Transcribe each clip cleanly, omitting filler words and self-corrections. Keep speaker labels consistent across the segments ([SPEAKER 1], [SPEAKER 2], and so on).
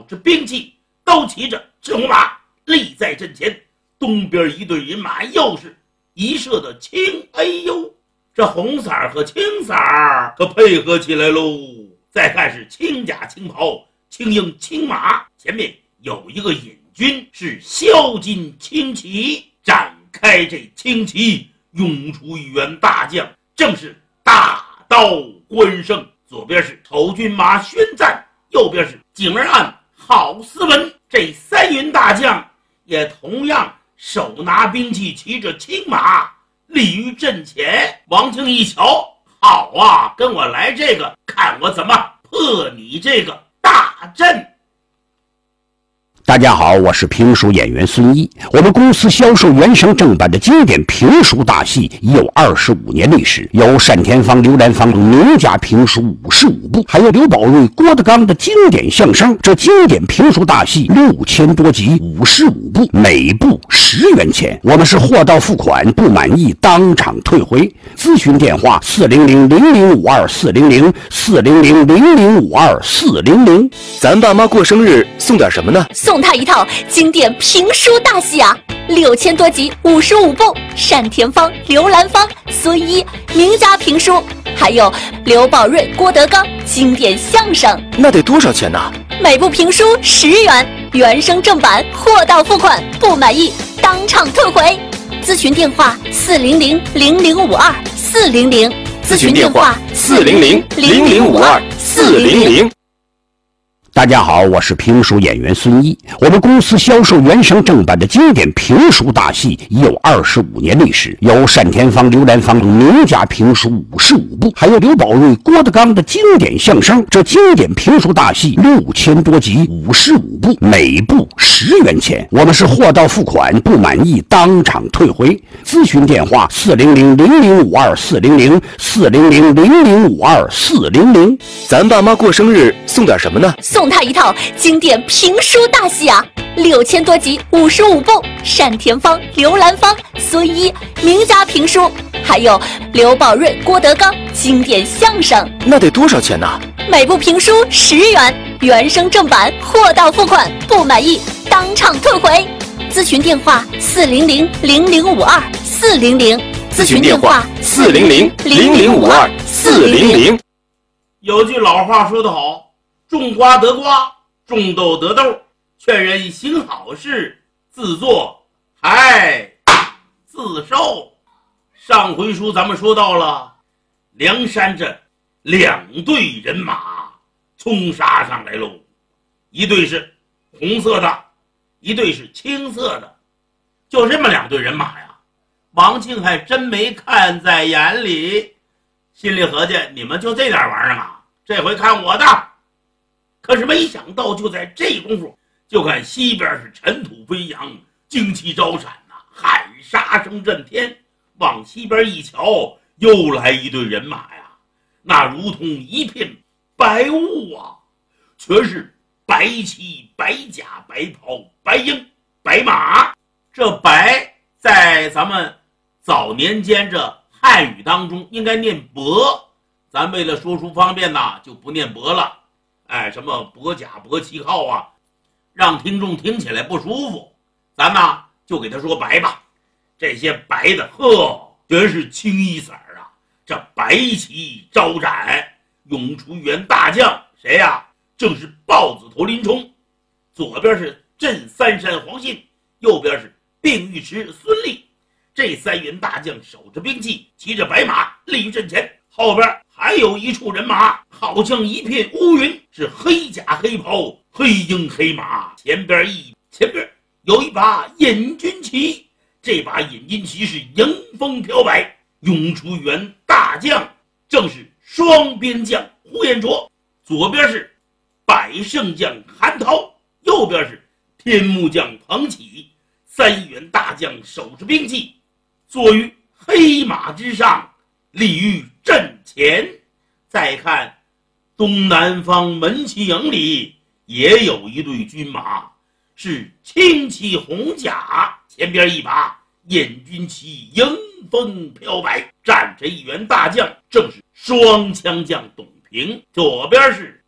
[SPEAKER 1] 着兵器，都骑着赤红马，立在阵前。东边一队人马又是一射的青，哎呦，这红色和青色可配合起来喽。再看是青甲青袍，青缨青马，前面有一个引军是镶金青旗，展开这青旗，涌出一员大将，正是大刀关胜。左边是头军马宣赞，右边是景儿岸郝思文。这三员大将也同样手拿兵器，骑着青马，立于阵前。王庆一瞧，好啊，跟我来这个，看我怎么破你这个大阵。
[SPEAKER 2] 大家好，我是评书演员孙一。我们公司销售原声正版的经典评书大戏已有25年历史，有单田芳、刘兰芳名家评书55部，还有刘宝瑞、郭德纲的经典相声。这经典评书大戏6000多集，55部，每部10元钱。我们是货到付款，不满意当场退回。咨询电话400-0052-400，400-0052-400。
[SPEAKER 3] 咱爸妈过生日送点什么呢？
[SPEAKER 4] 送他一套经典评书大戏啊，6000多集，55部，单田芳、刘兰芳、孙一名家评书，还有刘宝瑞、郭德纲经典相声。
[SPEAKER 3] 那得多少钱呢？
[SPEAKER 4] 每部评书10元，原声正版，货到付款，不满意当场退回。咨询电话400-0052-400，
[SPEAKER 3] 咨询电话400-0052-400。
[SPEAKER 2] 大家好，我是评书演员孙一。我们公司销售原声正版的经典评书大戏已有25年历史，有单田芳、刘兰芳名家评书55部，还有刘宝瑞、郭德纲的经典相声。这经典评书大戏6000多集，55部，每部10元钱。我们是货到付款，不满意当场退回。咨询电话400-0052-400， 400-0052-400。
[SPEAKER 3] 咱爸妈过生日送点什么呢？
[SPEAKER 4] 送他一套经典评书大戏啊，6000多集，55部，单田芳、刘兰芳、孙一名家评书，还有刘宝瑞、郭德纲经典相声。
[SPEAKER 3] 那得多少钱呢？
[SPEAKER 4] 每部评书10元，原声正版，货到付款，不满意当场退回。咨询电话400-0052-400，
[SPEAKER 3] 咨询电话400-0052-400。
[SPEAKER 1] 有句老话说得好，种瓜得瓜，种豆得豆，劝人行好事，自作还自受。上回书咱们说到了梁山这2队人马冲杀上来喽，一队是红色的，一队是青色的，就这么2队人马呀，王庆还真没看在眼里，心里合计你们就这点玩意儿啊，这回看我的。可是没想到，就在这功夫，就看西边是尘土飞扬，旌旗招闪呐，喊杀声震天。往西边一瞧，又来一队人马呀，那如同一片白雾啊，全是白旗、白甲、白袍、白缨、白马。这白在咱们早年间这汉语当中应该念帛，咱为了说书方便呐，就不念帛了。什么帛甲、帛旗号啊，让听众听起来不舒服，咱呢就给他说白吧。这些白的全是清一色啊，这白旗招展，涌出一员大将，谁呀？正是豹子头林冲。左边是镇三山黄信，右边是并尉迟孙立。这3员大将守着兵器，骑着白马，立于阵前。后边还有一处人马，好像一片乌云，是黑甲黑袍，黑鹰黑马。前边有一把引军旗，这把引军旗是迎风飘摆，涌出一员大将，正是双边将呼延灼。左边是百胜将韩涛，右边是天目将彭起。3员大将手持兵器，坐于黑马之上，立于阵前。再看东南方门旗营里也有一队军马，是青旗红甲，前边一把引军旗迎风飘摆，站着一员大将，正是双枪将董平。左边是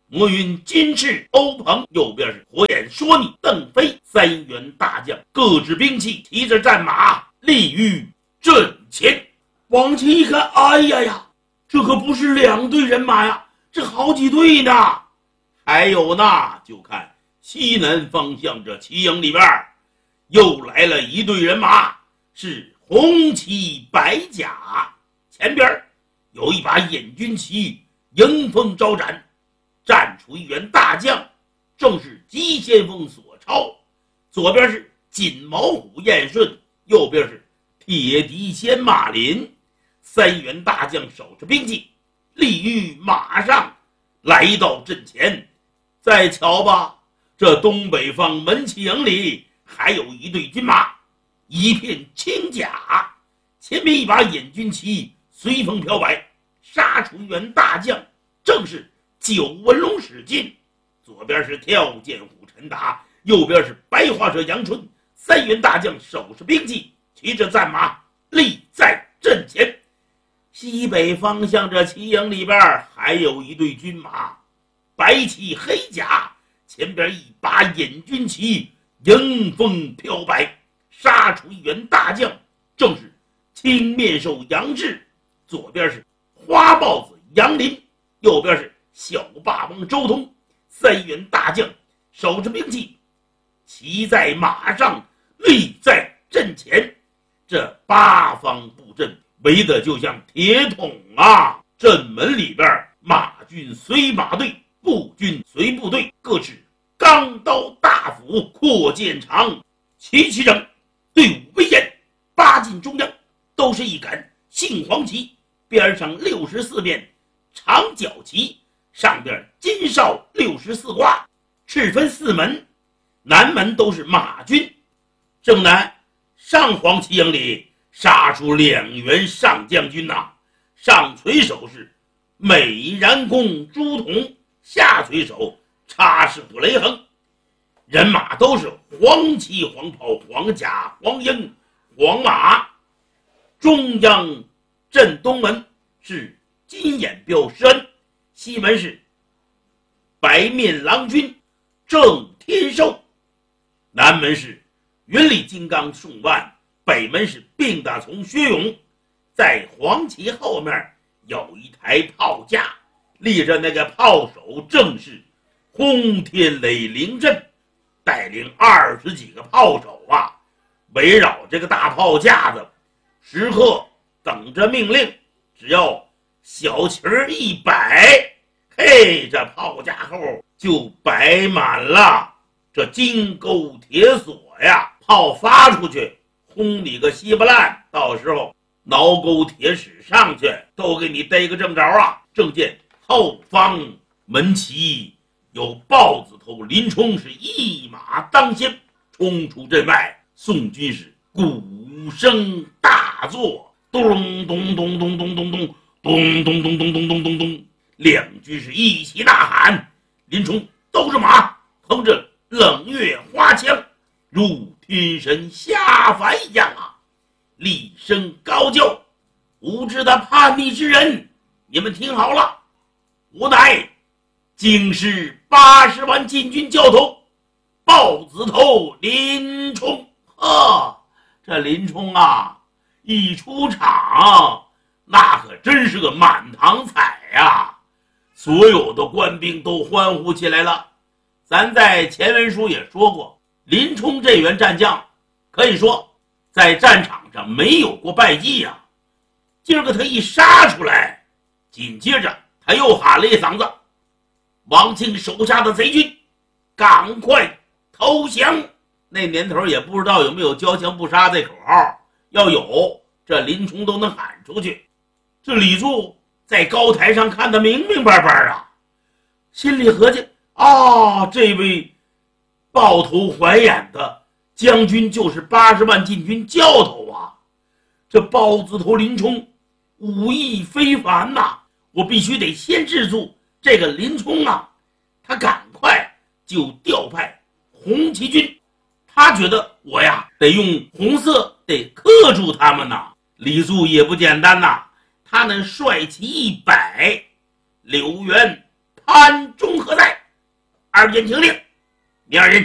[SPEAKER 1] 魔云金翅欧鹏，右边是火眼说你邓飞，三员大将各执兵器，骑着战马立于阵前。往前一看，哎呀呀，这可不是2队人马呀，这好几队呢。还有呢，就看西南方向这旗营里边又来了一队人马，是红旗白甲，前边有一把引军旗迎风招展，站出一员大将，正是急先锋索超。左边是锦毛虎燕顺，右边是铁笛仙马林。三员大将手持兵器，立于马上，来到阵前。再瞧吧，这东北方门旗营里还有一队军马，一片青甲，前面一把引军旗随风飘摆，杀出一员大将，正是九纹龙史进。左边是跳涧虎陈达，右边是白花蛇杨春。三员大将手持兵器，骑着战马立在阵前。西北方向这旗营里边还有一队军马，白旗黑甲，前边一把引军旗迎风飘摆，杀出一员大将，正是青面兽杨志。左边是花豹子杨林，右边是小霸王周通。三员大将手持兵器，骑在马上立在阵前。这八方布阵围得就像铁桶啊！阵门里边，马军随马队，步军随部队，各持钢刀大斧阔剑长，旗齐整，队伍威严。八进中央都是一杆杏黄旗，边上64面长角旗，上边金哨64挂，赤分4门，南门都是马军。正南上黄旗营里杀出2员上将军呐，上垂手是美髯公朱仝，下垂手插翅虎雷横。人马都是黄旗黄袍黄甲黄缨黄马。中央镇东门是金眼彪施恩，西门是白面郎君郑天寿，南门是云里金刚宋万，北门是病大从薛勇。在黄旗后面有一台炮架，立着那个炮手正是轰天雷凌阵，带领20几个炮手啊，围绕这个大炮架子，时刻等着命令。只要小旗儿一摆，嘿，这炮架后就摆满了这金钩铁锁呀，炮发出去轰你个稀巴烂，到时候挠钩铁矢上去都给你逮个正着啊！正见后方门旗有豹子头林冲是一马当先冲出阵外，宋军是鼓声大作，咚咚咚咚咚咚咚咚咚咚咚咚咚咚咚，两军是一起呐喊。林冲兜着马，横着冷月花枪，如天神下凡一样啊！厉声高叫：“无知的叛逆之人，你们听好了，我乃京师80万禁军教头豹子头林冲。”这林冲啊，一出场那可真是个满堂彩呀！所有的官兵都欢呼起来了。咱在前文书也说过，林冲这员战将可以说在战场上没有过败绩呀。今儿个他一杀出来，紧接着他又喊了一嗓子：“王庆手下的贼军，赶快投降！”那年头也不知道有没有交枪不杀这口号，要有这林冲都能喊出去。这李柱在高台上看得明明白白啊，心里合计啊，这位豹头环眼的将军就是80万禁军教头啊！这豹子头林冲武艺非凡呐，我必须得先制住这个林冲啊！他赶快就调派红旗军，他觉得我呀得用红色得克住他们呐。李柱也不简单呐，他能帅旗一摆，柳原潘中何在？二员请令，你二人